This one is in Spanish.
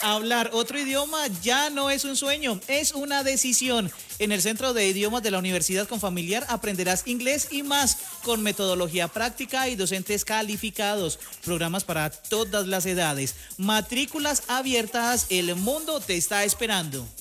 Hablar otro idioma ya no es un sueño, es una decisión. En el Centro de Idiomas de la Universidad Confamiliar aprenderás inglés y más con metodología práctica y docentes calificados. Programas para todas las edades. Matrículas abiertas, el mundo te está esperando.